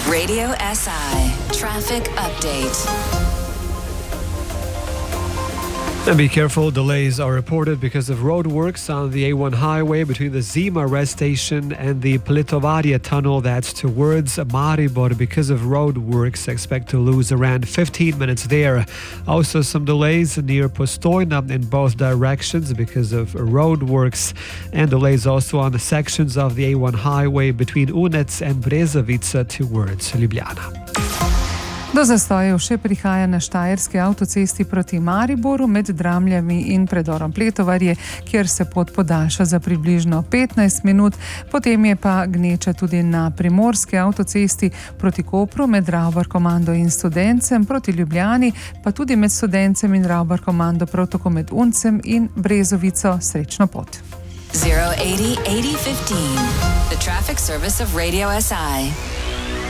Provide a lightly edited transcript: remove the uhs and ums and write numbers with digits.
Radio SI Traffic Update. And be careful, delays are reported because of roadworks on the A1 highway between the Zima rest station and the Plitovaria tunnel. That's towards Maribor. Because of roadworks, expect to lose around 15 minutes there. Also some delays near Postojna in both directions because of roadworks, and delays also on the sections of the A1 highway between Unec and Brezovica towards Ljubljana. Do zastojev še prihaja na Štajerski avtocesti proti Mariboru med Dramljami in predorom Pletovarje, kjer se pot podaljša za približno 15 minut. Potem je pa gneča tudi na Primorski avtocesti proti Kopru med Ravbarkomando in Studencem, proti Ljubljani, pa tudi med Studencem in Ravbarkomando, prav tako med Uncem in Brezovico. Srečno pot. 080 80 15. The traffic service of Radio SI.